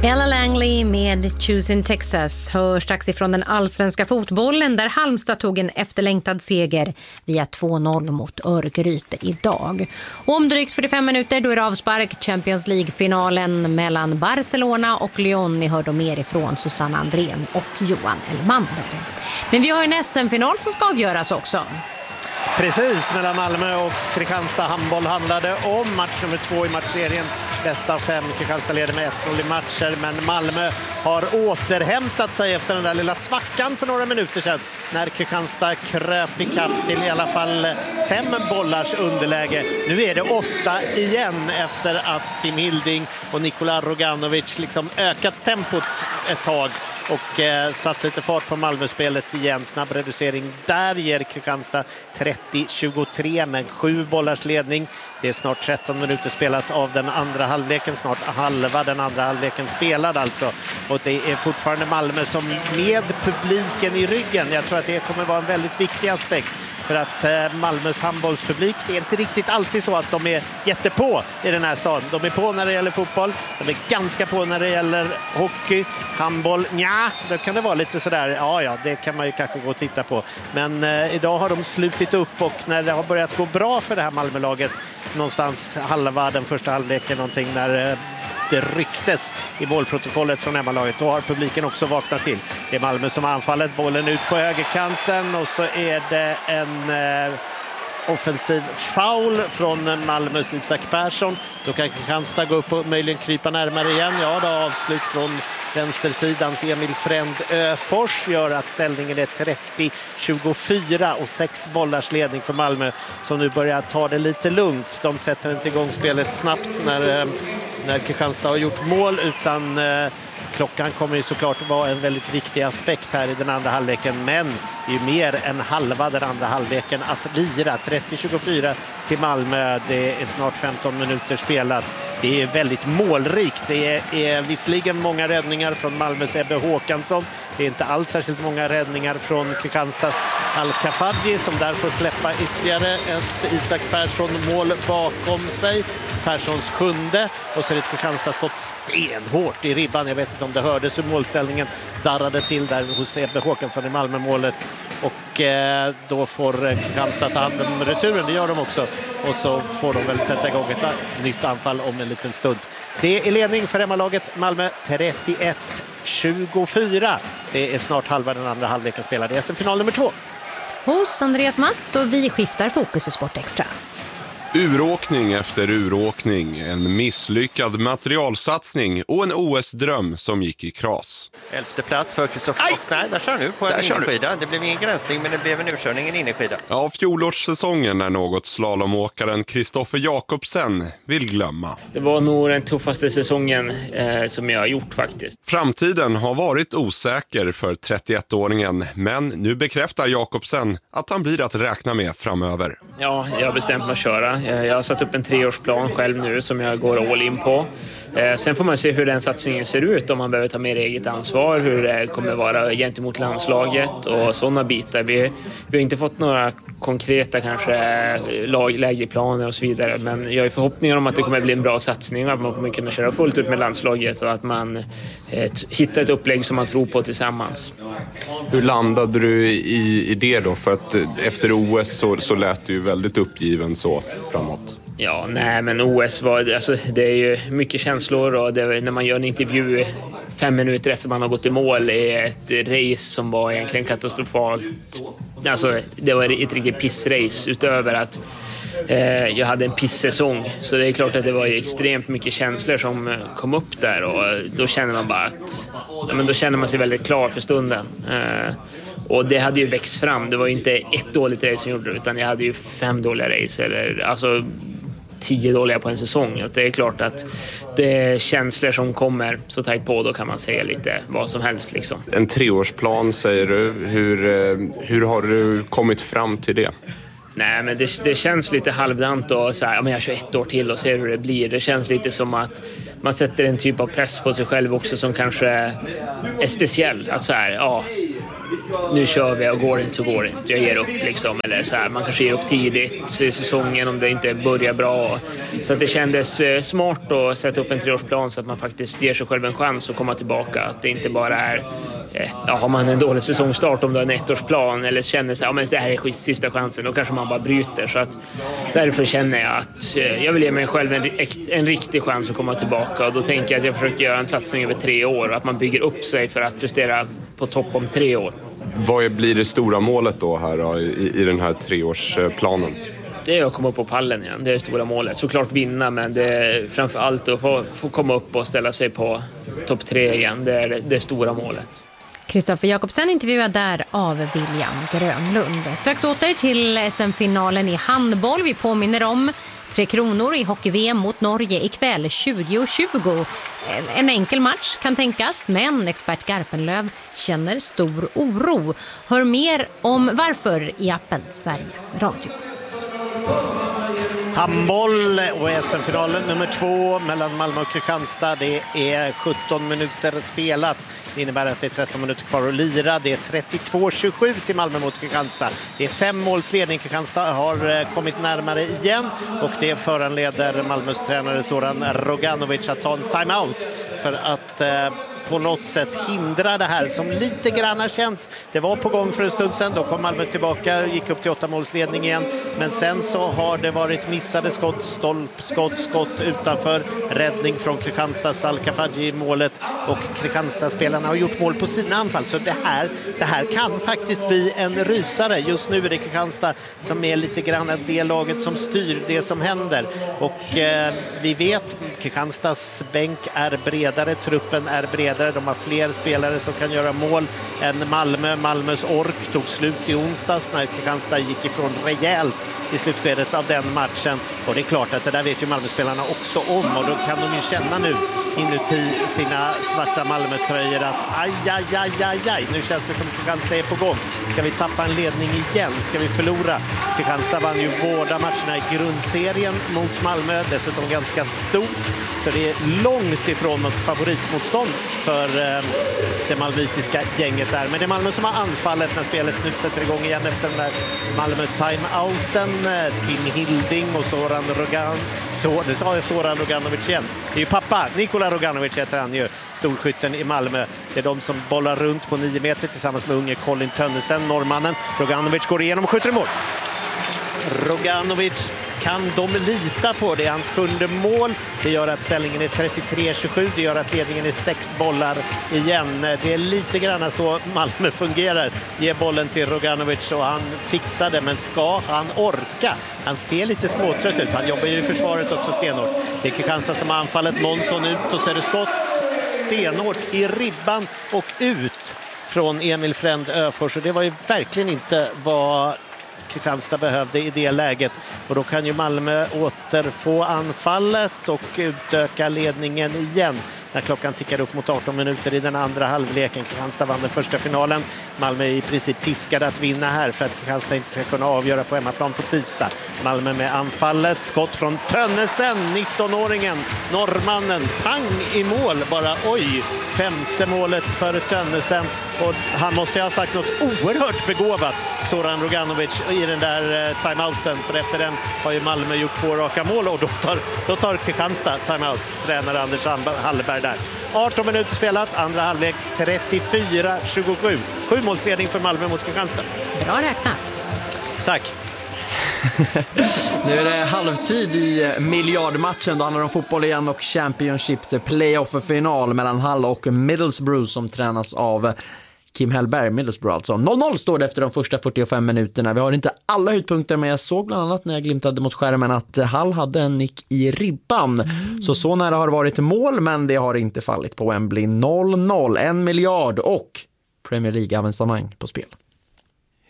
Ella Langley med Choosing Texas hör strax ifrån den allsvenska fotbollen där Halmstad tog en efterlängtad seger via 2-0 mot Örgryte idag. Och om drygt 45 minuter då är det avspark Champions League-finalen mellan Barcelona och Lyon. Ni hörde mer ifrån Susanna Andrén och Johan Elmander. Men vi har en SM-final som ska avgöras också. Precis, mellan Malmö och Kristianstad handboll handlade om match nummer 2 i matchserien. Bästa av 5. Kristianstad leder med 1-0 i matcher, men Malmö har återhämtat sig efter den där lilla svackan för några minuter sedan när Kristianstad kröp i kapp till i alla fall 5 bollars underläge. Nu är det 8 igen efter att Tim Hilding och Nikola Roganovic liksom ökat tempot ett tag och satt lite fart på Malmö-spelet igen. Snabb reducering där ger Kristianstad 30-23 med 7 bollars ledning. Det är snart 13 minuter spelat av den andra halvleken, snart halva den andra halvleken spelad alltså. Och det är fortfarande Malmö som med publiken i ryggen. Jag tror att det kommer vara en väldigt viktig aspekt. För att Malmös handbollspublik, det är inte riktigt alltid så att de är jättepå i den här staden. De är på när det gäller fotboll, de är ganska på när det gäller hockey, handboll. Ja, då kan det vara lite sådär, ja, det kan man ju kanske gå och titta på. Men idag har de slutit upp och när det har börjat gå bra för det här Malmölaget, någonstans halva den första halvleken någonting när det ryktes i målprotokollet från hemmalaget, då har publiken också vaknat till. Det är Malmö som har anfallet, bollen ut på högerkanten och så är det en offensiv foul från Malmös Isak Persson. Då kan Kristianstad gå upp och möjligen krypa närmare igen. Ja, då avslut från vänstersidans Emil Fränd Öfors gör att ställningen är 30-24 och 6 bollars ledning för Malmö som nu börjar ta det lite lugnt. De sätter inte igång spelet snabbt när Kristianstad har gjort mål, utan klockan kommer ju såklart vara en väldigt viktig aspekt här i den andra halvleken, men det är ju mer än halva den andra halvleken att lira. 30-24 till Malmö, det är snart 15 minuter spelat. Det är väldigt målrikt. Det är visserligen många räddningar från Malmös Ebbe Håkansson. Det är inte alls särskilt många räddningar från Kristianstads Al-Kafadji som där får släppa ytterligare ett Isak Persson-mål bakom sig. Perssons 7:e och så är det ett Kristianstad-skott stenhårt i ribban. Jag vet inte om det hördes hur målställningen darrade till där hos Ebbe Håkansson i Malmö-målet. Och då får Kristianstad ta hand om returen, det gör de också. Och så får de väl sätta igång ett nytt anfall om en liten stund. Det är ledning för hemmalaget Malmö 31-24. Det är snart halva den andra halvleken spelad. Det är SM-final nummer 2. Hos Andreas Mats och vi skiftar fokus i Sport Extra. Uråkning efter uråkning, en misslyckad materialsatsning och en OS-dröm som gick i kras. 11:e plats för Kristoffer. Nej, där kör nu på en innerskida. Det blev ingen gränsning, men det blev en urkörning, en innerskida. Ja, fjolårssäsongen är något slalomåkaren Kristoffer Jakobsen vill glömma. Det var nog den tuffaste säsongen som jag har gjort faktiskt. Framtiden har varit osäker för 31-åringen, men nu bekräftar Jakobsen att han blir att räkna med framöver. Ja, jag har bestämt mig att köra. Jag har satt upp en 3-årsplan själv nu som jag går all in på. Sen får man se hur den satsningen ser ut, om man behöver ta mer eget ansvar, hur det kommer vara gentemot landslaget och sådana bitar. Vi har inte fått några konkreta kanske lägerplaner och så vidare, men jag är förhoppningar om att det kommer bli en bra satsning och att man kommer kunna köra fullt ut med landslaget och att man hittar ett upplägg som man tror på tillsammans. Hur landade du i det då? För att efter OS så lät du ju väldigt uppgiven så framåt. Ja, nej, men OS var, alltså, det är ju mycket känslor och när man gör en intervju 5 minuter efter man har gått i mål i ett race som var egentligen katastrofalt. Alltså, det var ett riktigt pissrace utöver att jag hade en pissäsong. Så det är klart att det var extremt mycket känslor som kom upp där och då känner man bara att då känner man sig väldigt klar för stunden. Och det hade ju växt fram. Det var ju inte ett dåligt race som gjorde det, utan jag hade ju 5 dåliga race eller alltså 10 dåliga på en säsong. Att det är klart att det är känslor som kommer så tajt på, då kan man säga lite vad som helst liksom. En 3-årsplan säger du. Hur har du kommit fram till det? Nej, men det känns lite halvdant och så här, men jag kör 1 år till och ser hur det blir. Det känns lite som att man sätter en typ av press på sig själv också som kanske är speciell. Att så här, ja, nu kör vi och går det inte så går det inte. Jag ger upp liksom. Eller så här, man kanske ger upp tidigt i säsongen om det inte börjar bra. Så att det kändes smart att sätta upp en 3-årsplan så att man faktiskt ger sig själv en chans att komma tillbaka. Att det inte bara är, har man en dålig säsongstart om du har en 1-årsplan eller känner sig, men det här är sista chansen, då kanske man bara bryter. Så att därför känner jag att jag vill ge mig själv en riktig chans att komma tillbaka. Och då tänker jag att jag försöker göra en satsning över 3 år och att man bygger upp sig för att prestera på topp om 3 år. Vad blir det stora målet då här då, i den här 3-årsplanen? Det är att komma upp på pallen igen. Det är det stora målet. Såklart vinna, men det är framför allt att få komma upp och ställa sig på topp 3 igen. Det är det stora målet. Kristoffer Jakobsen intervjuad där av William Grönlund. Strax åter till SM-finalen i handboll. Vi påminner om 3 kronor i hockey-VM mot Norge ikväll 20:20. En enkel match kan tänkas, men expert Garpenlöv känner stor oro. Hör mer om varför i appen Sveriges Radio. Handboll och SM-finalen nummer 2 mellan Malmö och Kristianstad. Det är 17 minuter spelat. Det innebär att det är 13 minuter kvar att lira. Det är 32-27 till Malmö mot Kristianstad. Det är 5 målsledning. Kristianstad har kommit närmare igen och det föranleder Malmös tränare Zoran Roganovic att ta en timeout för att på något sätt hindra det här som lite grann känns. Det var på gång för en stund sedan. Då kom Malmö tillbaka, gick upp till 8-målsledning igen. Men sen så har det varit missade skott, skott utanför. Räddning från Kristianstads Al-Kafaji i målet. Och Kristianstadsspelarna har gjort mål på sina anfall. Så det här kan faktiskt bli en rysare. Just nu är det Kristianstad som är lite grann det laget som styr det som händer. Och vi vet Kristianstads bänk är bredare, truppen är bredare. De har fler spelare som kan göra mål än Malmö. Malmös ork tog slut i onsdags när Kristianstad gick ifrån rejält i slutskedet av den matchen. Och det är klart att det där vet ju Malmöspelarna också om. Och då kan de ju känna nu inuti sina svarta Malmötröjor att aj. Nu känns det som Kristianstad är på gång. Ska vi tappa en ledning igen? Ska vi förlora? Kristianstad vann ju båda matcherna i grundserien mot Malmö. Dessutom ganska stort. Så det är långt ifrån något favoritmotstånd för det malmöitiska gänget där. Men det är Malmö som har anfallet när spelet nu sätter igång igen efter den där Malmö-timeouten. Tim Hilding och Zoran Roganovic igen. Det är ju pappa, Nikola Roganovic heter han ju, storskytten i Malmö. Det är de som bollar runt på 9 meter tillsammans med unge Colin Tönnesen, norrmannen. Roganovic går igenom och skjuter i mål. Roganovic kan de lita på. Det är hans 7:e mål. Det gör att ställningen är 33-27. Det gör att ledningen är 6 bollar igen. Det är lite grann så Malmö fungerar. Ge bollen till Roganovic och han fixar det. Men ska han orka? Han ser lite småtrött ut. Han jobbar ju i försvaret också stenhårt. Det är Kristianstad som har anfallet. Månsson ut och så är det skott stenhårt i ribban och ut från Emil Fränd Öfors. Och det var ju verkligen inte vad Kristianstad behövde i det läget. Och då kan ju Malmö återfå anfallet och utöka ledningen igen när klockan tickar upp mot 18 minuter i den andra halvleken. Kristianstad vann den första finalen. Malmö är i princip piskade att vinna här för att Kristianstad inte ska kunna avgöra på hemmaplan på tisdag. Malmö med anfallet. Skott från Tönnesen, 19-åringen, norrmannen. Pang i mål bara. Oj, 5:e målet för Tönnesen. Och han måste ha sagt något oerhört begåvat, Zoran Roganovic, i den där timeouten. För efter den har ju Malmö gjort 2 raka mål och då tar Kristianstad timeout. Tränare Anders Hallberg där. 18 minuter spelat, andra halvlek 34-27. 7 målsledning för Malmö mot Kristianstad. Bra räknat. Tack. Nu är det halvtid i miljardmatchen. Då handlar det om fotboll igen och Championships playoff-final mellan Hull och Middlesbrough som tränas av Kim Hellberg, Middlesbrough alltså. 0-0 står det efter de första 45 minuterna. Vi har inte alla höjdpunkter, men jag såg bland annat när jag glimtade mot skärmen att Hull hade en nick i ribban. Så nära har det varit mål, men det har inte fallit på Wembley. 0-0, 1 miljard och Premier League-avancemang på spel.